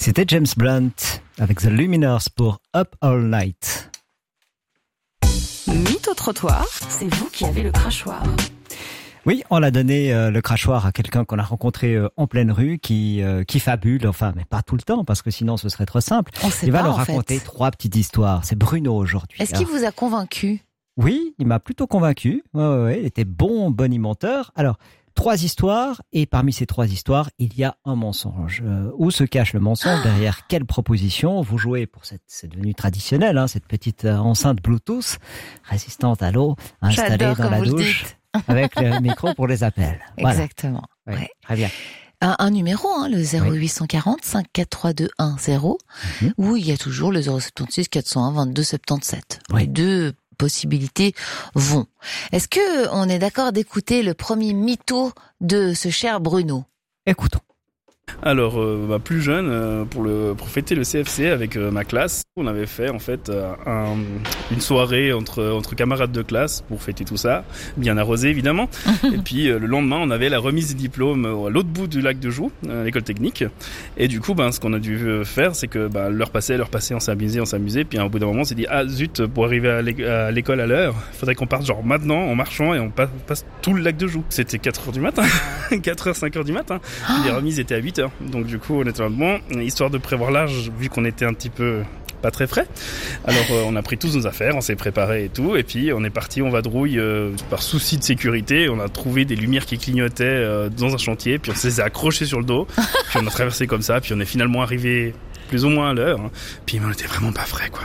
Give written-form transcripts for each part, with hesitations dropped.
C'était James Blunt avec The Lumineers pour Up All Night. Mythe au trottoir, c'est vous qui avez le crachoir. Oui, on a donné le crachoir à quelqu'un qu'on a rencontré en pleine rue qui fabule, enfin, mais pas tout le temps, parce que sinon ce serait trop simple. Il va nous raconter 3 petites histoires. C'est Bruno aujourd'hui. Est-ce qu'il vous a convaincu ? Oui, il m'a plutôt convaincu. Ouais, il était bon bonimenteur. Alors, 3 histoires, et parmi ces 3 histoires, il y a un mensonge. Où se cache le mensonge ? Derrière quelle proposition ? Vous jouez pour c'est devenu traditionnel, hein, cette petite enceinte Bluetooth résistante à l'eau, installée dans la douche, avec le micro pour les appels. Voilà. Exactement. Ouais, ouais. Très bien. Un numéro, hein, le 0840 543210, où il y a toujours le 076 401 22 77. Oui. Les 2 possibilités vont. Est-ce que on est d'accord d'écouter le premier mytho de ce cher Bruno ? Écoutons. Alors, plus jeune, pour fêter le CFC avec ma classe, on avait fait en fait une soirée entre camarades de classe pour fêter tout ça, bien arrosé évidemment. Et puis le lendemain, on avait la remise des diplômes à l'autre bout du lac de Joux, à l'école technique. Et du coup, ce qu'on a dû faire, c'est que l'heure passée, on s'amusait. Puis au bout d'un moment, on s'est dit zut, pour arriver à l'école à l'heure, il faudrait qu'on parte genre maintenant en marchant et on passe tout le lac de Joux. C'était 4h du matin, 4h, 5h du matin. Puis les remises étaient à 8h. Donc du coup on était bon, histoire de prévoir l'âge, vu qu'on était un petit peu pas très frais. Alors on a pris tous nos affaires, on s'est préparé et tout, et puis on est parti en vadrouille par souci de sécurité. On a trouvé des lumières qui clignotaient dans un chantier, puis on se les a accrochées sur le dos, puis on a traversé comme ça, puis on est finalement arrivé plus ou moins à l'heure, puis on était vraiment pas frais quoi.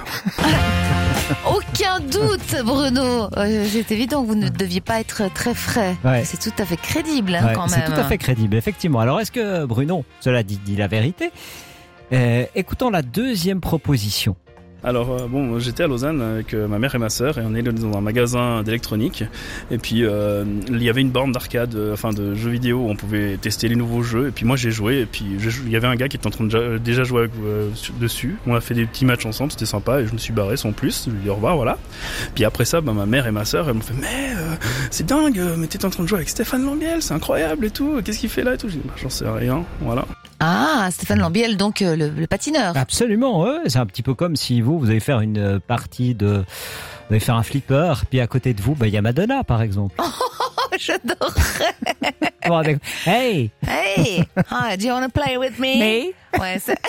Aucun doute, Bruno. C'est évident que vous ne deviez pas être très frais. Ouais. C'est tout à fait crédible, quand même. C'est tout à fait crédible, effectivement. Alors, est-ce que Bruno, cela dit la vérité ? Écoutons la 2e proposition. Alors j'étais à Lausanne avec ma mère et ma sœur et on est dans un magasin d'électronique et puis il y avait une borne d'arcade, de jeux vidéo où on pouvait tester les nouveaux jeux et puis moi j'ai joué et puis il y avait un gars qui était en train de déjà jouer dessus. On a fait des petits matchs ensemble, c'était sympa et je me suis barré sans plus. Je lui ai dit au revoir, voilà. Puis après ça, ma mère et ma sœur elles m'ont fait mais c'est dingue, mais t'es en train de jouer avec Stéphane Lambiel, c'est incroyable et tout. Qu'est-ce qu'il fait là et tout. J'ai dit j'en sais rien, voilà. Ah, Stéphane Lambiel, donc le patineur. Absolument, ouais. C'est un petit peu comme si vous allez faire une partie vous allez faire un flipper, puis à côté de vous, il y a Madonna, par exemple. Oh, j'adorerais. Hey! Hey! Hi, do you want to play with me? Me? Ouais, c'est...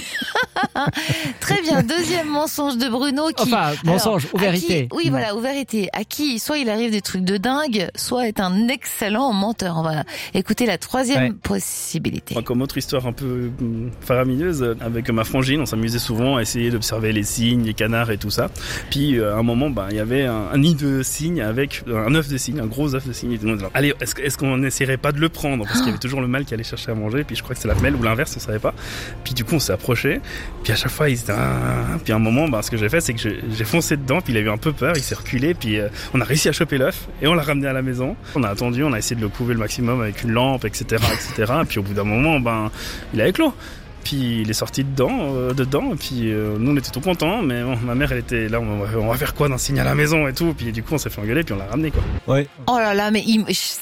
Très bien, 2e mensonge de Bruno qui... Mensonge ou vérité. Oui, voilà, ou vérité. À qui, soit il arrive des trucs de dingue, soit est un excellent menteur. On va écouter la 3e possibilité. Comme autre histoire un peu faramineuse, avec ma frangine, on s'amusait souvent à essayer d'observer les cygnes, les canards et tout ça. Puis à un moment, il y avait un nid de cygne avec un œuf de cygne, un gros œuf de cygne. Et tout le monde disait, allez, est-ce qu'on n'essaierait pas de le prendre ? Parce qu'il y avait toujours le mâle qui allait chercher à manger. Puis je crois que c'est la femelle ou l'inverse, on savait pas. Puis du coup, on s'est approché. Puis à chaque fois, il se dit, puis à un moment, ce que j'ai fait, c'est que j'ai foncé dedans. Puis il a eu un peu peur, il s'est reculé. Puis on a réussi à choper l'œuf et on l'a ramené à la maison. On a attendu, on a essayé de le couver le maximum avec une lampe, etc. Et puis au bout d'un moment, il a éclos. Puis il est sorti dedans, et puis nous on était tout contents, mais ma mère elle était là, on va faire quoi d'un signe à la maison et tout, puis du coup on s'est fait engueuler, puis on l'a ramené quoi. Ouais. Oh là là, mais il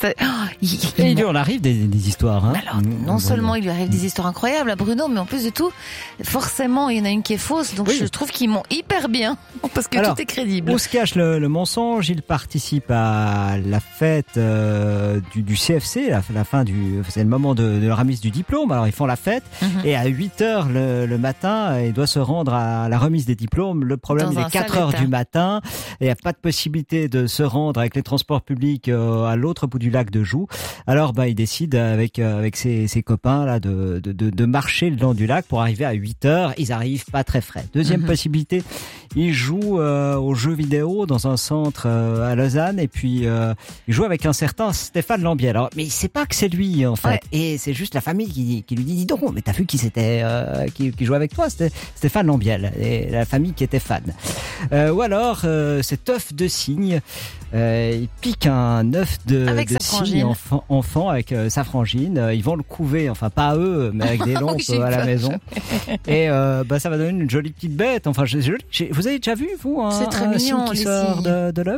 lui en arrive des histoires. Hein. Alors, non seulement il lui arrive des histoires incroyables à Bruno, mais en plus de tout, forcément il y en a une qui est fausse, donc je trouve qu'ils ment hyper bien, parce que tout est crédible. Où se cache le mensonge ? Il participe à la fête du CFC, la fin c'est le moment de la remise du diplôme, alors ils font la fête, et à 8h le matin, il doit se rendre à la remise des diplômes. Le problème, il est 4h du matin et il n'y a pas de possibilité de se rendre avec les transports publics à l'autre bout du lac de Joux. Alors, il décide avec ses copains là de marcher le long du lac pour arriver à 8h. Ils arrivent pas très frais. 2e possibilité, il joue aux jeux vidéo dans un centre à Lausanne et puis il joue avec un certain Stéphane Lambiel. Alors, mais il sait pas que c'est lui en fait. Ouais. Et c'est juste la famille qui lui dit dis donc, mais t'as vu qui c'était qui jouait avec toi, c'était Stéphane Lambiel et la famille qui était fan. Ou alors cet œuf de cygne, il pique un œuf de cygne enfant avec sa frangine. Ils vont le couver, enfin pas eux, mais avec des lampes à la maison. Et ça va donner une jolie petite bête. Enfin, vous avez déjà vu vous c'est très un mignon, cygne qui sort de l'œuf?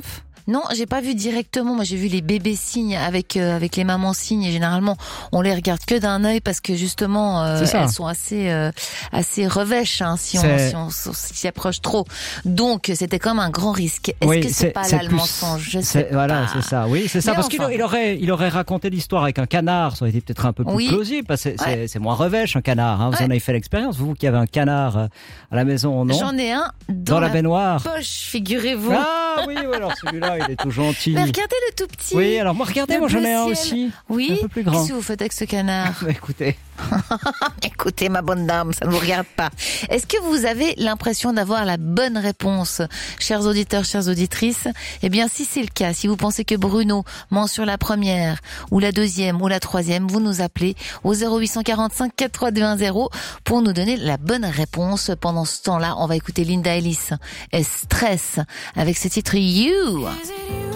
Non, j'ai pas vu directement. Moi, j'ai vu les bébés cygnes avec les mamans cygnes. Et généralement, on les regarde que d'un œil parce que justement, elles sont assez revêches si on s'y approche trop. Donc, c'était comme un grand risque. Est-ce que c'est pas là le mensonge? Je sais pas. Voilà, c'est ça. Oui, c'est ça. Parce qu'il aurait raconté l'histoire avec un canard. Ça aurait été peut-être un peu plus plausible. Parce que c'est moins revêche un canard. Vous en avez fait l'expérience. Vous qui avez un canard à la maison, non? J'en ai un dans la baignoire. Poche, figurez-vous. Ah oui, alors celui-là, il est tout gentil. Mais regardez le tout petit. Oui, alors moi j'en ai un aussi. Oui. Un peu plus grand. Qu'est-ce que vous faites avec ce canard? Écoutez. Écoutez, ma bonne dame, ça ne vous regarde pas. Est-ce que vous avez l'impression d'avoir la bonne réponse, chers auditeurs, chères auditrices? Eh bien, si c'est le cas, si vous pensez que Bruno ment sur la première, ou la deuxième, ou la troisième, vous nous appelez au 0845 43210 pour nous donner la bonne réponse. Pendant ce temps-là, on va écouter Linda Ellis et Stress avec ce titre You.